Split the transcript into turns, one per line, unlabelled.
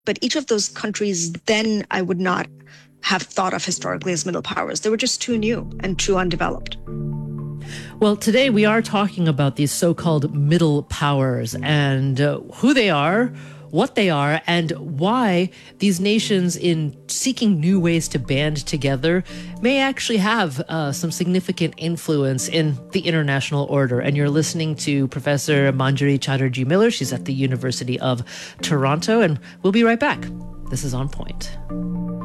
But each of those countries then I would not have thought of historically as middle powers. They were just too new and too undeveloped.
Well, today we are talking about these so-called middle powers and who they are, what they are, and why these nations, in seeking new ways to band together, may actually have some significant influence in the international order. And you're listening to Professor Manjari Chatterjee Miller. She's at the University of Toronto, and we'll be right back. This is On Point.